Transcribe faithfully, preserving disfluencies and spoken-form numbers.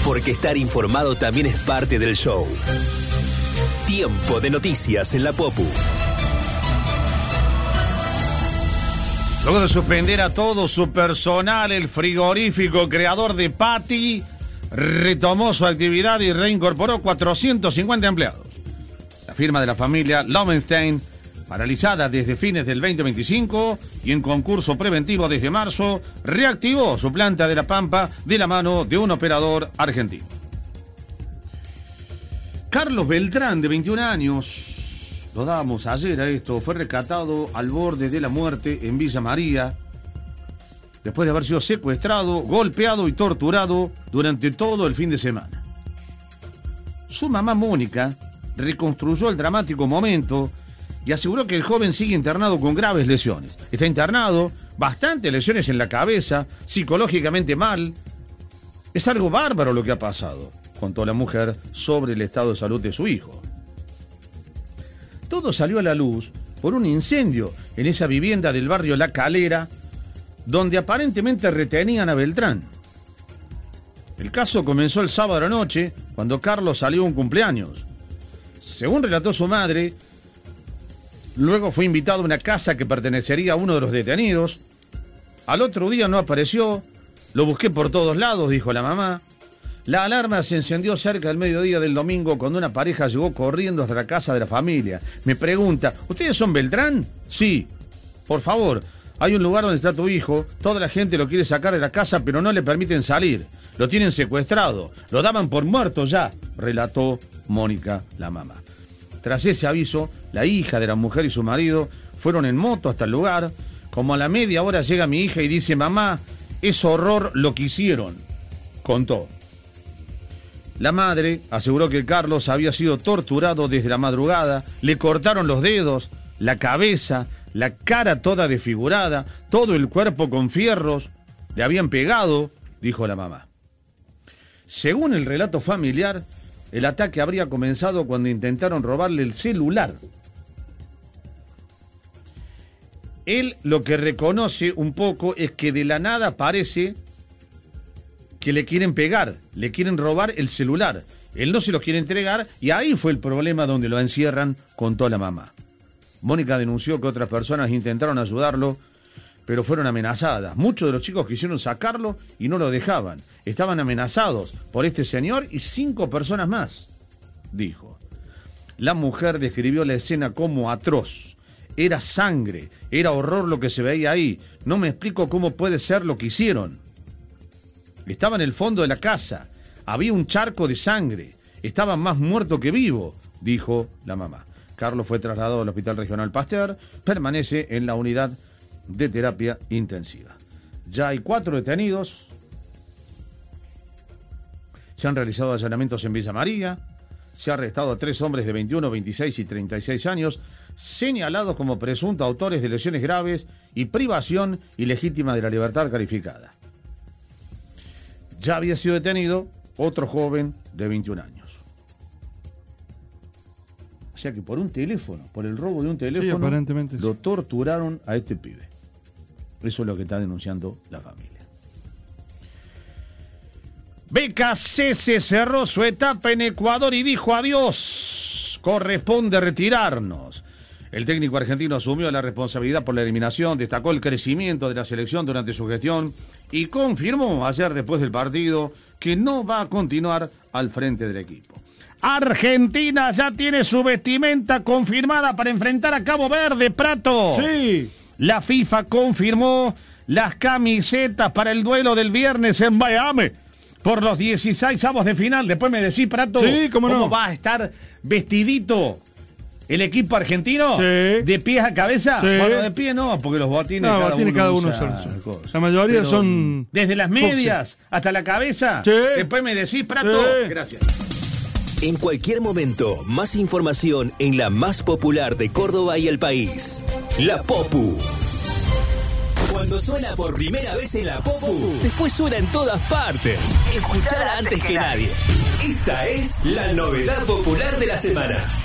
porque estar informado también es parte del show. Tiempo de noticias en la Popu. Luego de suspender a todo su personal, el frigorífico creador de Patty retomó su actividad y reincorporó cuatrocientos cincuenta empleados. La firma de la familia Lowenstein, paralizada desde fines del veinte veinticinco y en concurso preventivo desde marzo, reactivó su planta de La Pampa de la mano de un operador argentino. Carlos Beltrán, de veintiún años, lo dábamos ayer a esto, fue rescatado al borde de la muerte en Villa María, después de haber sido secuestrado, golpeado y torturado durante todo el fin de semana. Su mamá Mónica reconstruyó el dramático momento y aseguró que el joven sigue internado con graves lesiones. Está internado, bastantes lesiones en la cabeza, psicológicamente mal. Es algo bárbaro lo que ha pasado, contó la mujer sobre el estado de salud de su hijo. Todo salió a la luz por un incendio en esa vivienda del barrio La Calera, donde aparentemente retenían a Beltrán. El caso comenzó el sábado a la noche, cuando Carlos salió a un cumpleaños. Según relató su madre, luego fue invitado a una casa que pertenecería a uno de los detenidos. Al otro día no apareció, lo busqué por todos lados, dijo la mamá. La alarma se encendió cerca del mediodía del domingo cuando una pareja llegó corriendo hasta la casa de la familia. Me pregunta, ¿ustedes son Beltrán? Sí. Por favor, hay un lugar donde está tu hijo, toda la gente lo quiere sacar de la casa pero no le permiten salir. Lo tienen secuestrado, lo daban por muerto ya, relató Mónica, la mamá. Tras ese aviso, la hija de la mujer y su marido fueron en moto hasta el lugar. Como a la media hora llega mi hija y dice, mamá, es horror lo que hicieron, contó. La madre aseguró que Carlos había sido torturado desde la madrugada, le cortaron los dedos, la cabeza, la cara toda desfigurada, todo el cuerpo con fierros, le habían pegado, dijo la mamá. Según el relato familiar, el ataque habría comenzado cuando intentaron robarle el celular. Él lo que reconoce un poco es que de la nada parece que le quieren pegar, le quieren robar el celular. Él no se los quiere entregar y ahí fue el problema donde lo encierran, contó la mamá. Mónica denunció que otras personas intentaron ayudarlo, pero fueron amenazadas. Muchos de los chicos quisieron sacarlo y no lo dejaban. Estaban amenazados por este señor y cinco personas más, dijo. La mujer describió la escena como atroz. Era sangre, era horror lo que se veía ahí. No me explico cómo puede ser lo que hicieron. Estaba en el fondo de la casa, había un charco de sangre, estaba más muerto que vivo, dijo la mamá. Carlos fue trasladado al Hospital Regional Pasteur, permanece en la unidad de terapia intensiva. Ya hay cuatro detenidos, se han realizado allanamientos en Villa María, se ha arrestado a tres hombres de veintiuno, veintiséis y treinta y seis años, señalados como presuntos autores de lesiones graves y privación ilegítima de la libertad calificada. Ya había sido detenido otro joven de veintiún años. O sea que por un teléfono, por el robo de un teléfono, sí, aparentemente lo sí. torturaron a este pibe. Eso es lo que está denunciando la familia. B K C se cerró su etapa en Ecuador y dijo adiós. Corresponde retirarnos. El técnico argentino asumió la responsabilidad por la eliminación, destacó el crecimiento de la selección durante su gestión y confirmó ayer después del partido que no va a continuar al frente del equipo. Argentina ya tiene su vestimenta confirmada para enfrentar a Cabo Verde, Prato. Sí. La FIFA confirmó las camisetas para el duelo del viernes en Miami por los dieciséis avos de final. Después me decís, Prato, sí, cómo, cómo no. va a estar vestidito el equipo argentino, sí. ¿De pies a cabeza? Sí. Bueno, de pie no, porque los botines no, cada, botines uno cada uno usa son. cosas. La mayoría Pero son... desde las medias fucsia. Hasta la cabeza. Sí. Después me decís, Prato. Sí. Gracias. En cualquier momento, más información en la más popular de Córdoba y el país. La Popu. Cuando suena por primera vez en la Popu, después suena en todas partes. Escuchala antes que nadie. Esta es la novedad popular de la semana.